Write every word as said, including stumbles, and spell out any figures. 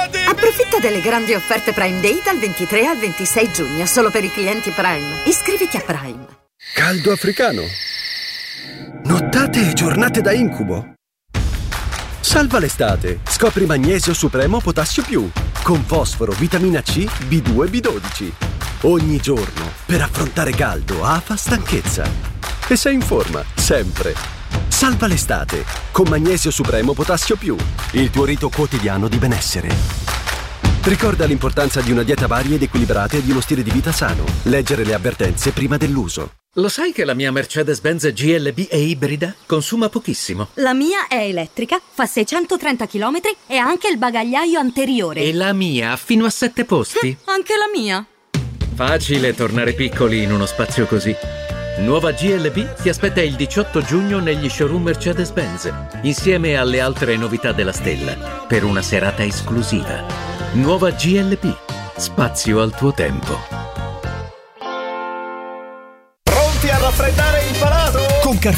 Approfitta delle grandi offerte Prime Day dal ventitré al ventisei giugno, solo per i clienti Prime. Iscriviti a Prime. Caldo africano. Nottate e giornate da incubo. Salva l'estate. Scopri Magnesio Supremo Potassio Più. Con fosforo, vitamina C, B due e B dodici. Ogni giorno, per affrontare caldo, afa, stanchezza. E sei in forma, sempre. Salva l'estate. Con Magnesio Supremo Potassio Più. Il tuo rito quotidiano di benessere. Ricorda l'importanza di una dieta varia ed equilibrata e di uno stile di vita sano. Leggere le avvertenze prima dell'uso. Lo sai che la mia Mercedes-Benz G L B è ibrida? Consuma pochissimo. La mia è elettrica, fa seicentotrenta chilometri e ha anche il bagagliaio anteriore. E la mia ha fino a sette posti. Anche la mia. Facile tornare piccoli in uno spazio così. Nuova G L B ti aspetta il diciotto giugno negli showroom Mercedes-Benz, insieme alle altre novità della stella, per una serata esclusiva. Nuova G L B. Spazio al tuo tempo. Pronti a raffreddare il palato? Con Carrefour